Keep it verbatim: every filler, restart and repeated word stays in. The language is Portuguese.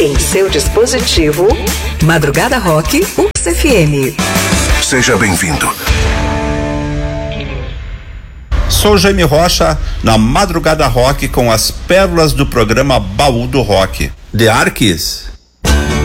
Em seu dispositivo, Madrugada Rock U F S F M. Seja bem-vindo. Sou Jaime Rocha, na Madrugada Rock, com as pérolas do programa Baú do Rock. The Arques,